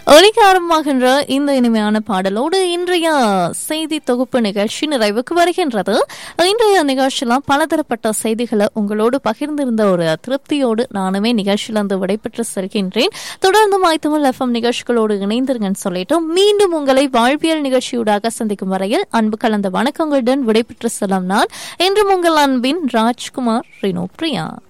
ஒலிக்க ஆரம்பமாகின்ற இந்த இனிமையான பாடலோடு இன்றைய செய்தி தொகுப்பு நிகழ்ச்சி நிறைவுக்கு வருகின்றது. இன்றைய நிகழ்ச்சியெல்லாம் பலதரப்பட்ட செய்திகளை உங்களோடு பகிர்ந்திருந்த ஒரு திருப்தியோடு நானுமே நிகழ்ச்சியிலிருந்து விடைபெற்று செல்கின்றேன். தொடர்ந்து மைத்தமிழ் FM நிகழ்ச்சிகளோடு இணைந்திருங்கன்னு சொல்லிட்டு மீண்டும் உங்களை வாழ்வியல் நிகழ்ச்சியூடாக சந்திக்கும் வரையில் அன்பு கலந்த வணக்கங்களுடன் விடைபெற்று செல்லும் நான் என்றும் உங்கள் அன்பின் ராஜ்குமார் ரினோ பிரியா.